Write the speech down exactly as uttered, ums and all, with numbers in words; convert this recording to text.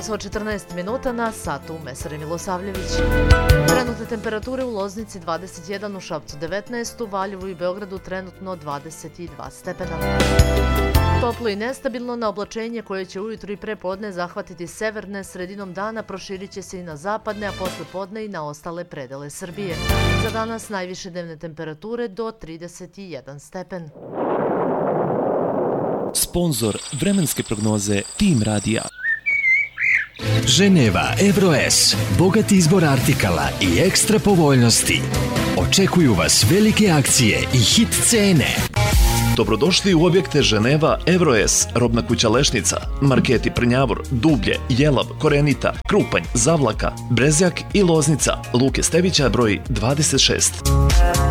časova četrnaest minuta na satu Mesare Milosavljević. Trenutne temperature u Loznici dvadeset jedan, u Šapcu devetnaest, u Valjevu i Beogradu trenutno dvadeset dva stepena. Toplo i nestabilno na oblačenje koje će ujutru i pre podne zahvatiti severne, sredinom dana proširit će se i na zapadne, a posle podne i na ostale predele Srbije. Za danas najviše dnevne temperature do trideset jedan stepen. Sponzor vremenske prognoze Tim Radija. Ženeva EuroS, bogat izbor artikala i ekstra povoljnosti. Očekuju vas velike akcije i hit cene. Dobrodošli u objekte Ženeva EuroS, robna kuća Lešnica, marketi Prnjavor, Dublje, Jelav, Korenita, Krupanj, Zavlaka, Brezjak i Loznica, Luke Stevića broj dvadeset šest.